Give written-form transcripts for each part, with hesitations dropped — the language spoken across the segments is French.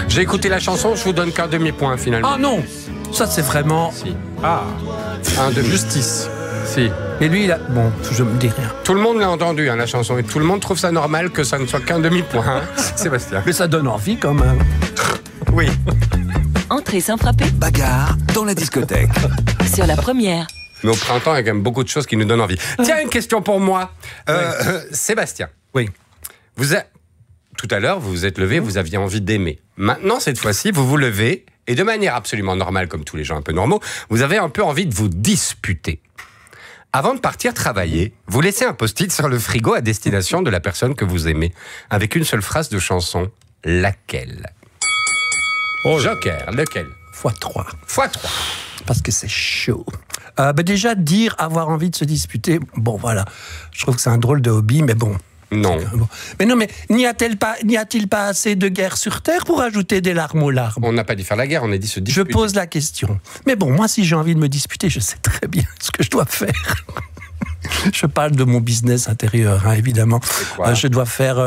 J'ai écouté la chanson, je vous donne qu'un demi-point finalement. Ah non, ça c'est vraiment Si. Ah, un demi. justice. Si. Et lui, il a... Bon, je me dis rien. Tout le monde l'a entendu, hein, la chanson, et tout le monde trouve ça normal que ça ne soit qu'un demi-point. Hein. Sébastien. Mais ça donne envie quand même. Oui. Entrée sans frapper Bagarre dans la discothèque. sur la première. Mais au printemps, il y a quand même beaucoup de choses qui nous donnent envie. Tiens, une question pour moi. Sébastien. Oui. Tout à l'heure, vous vous êtes levé, vous aviez envie d'aimer. Maintenant, cette fois-ci, vous vous levez, et de manière absolument normale, comme tous les gens un peu normaux, vous avez un peu envie de vous disputer. Avant de partir travailler, vous laissez un post-it sur le frigo à destination de la personne que vous aimez, avec une seule phrase de chanson. Laquelle? Joker, lequel? x3. x3. Parce que c'est chaud. Déjà, dire avoir envie de se disputer, bon voilà, je trouve que c'est un drôle de hobby, mais bon. Non. Bon. Mais non, mais n'y a-t-il pas assez de guerre sur Terre pour ajouter des larmes aux larmes? On n'a pas dit faire la guerre, on a dit se Je disputer. pose la question. Mais bon, moi, si j'ai envie de me disputer, je sais très bien ce que je dois faire. Je parle de mon business intérieur, hein, évidemment. Quoi Je dois faire...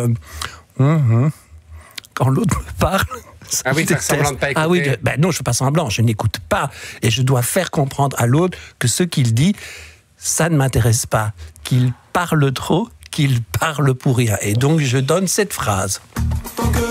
Quand l'autre me parle... Ah oui, je faire déteste. semblant de pas écouter. Ah oui, non, je fais pas semblant, je n'écoute pas. Et je dois faire comprendre à l'autre que ce qu'il dit, ça ne m'intéresse pas. Qu'il parle trop, qu'il parle pour rien. Et donc, je donne cette phrase. Tant que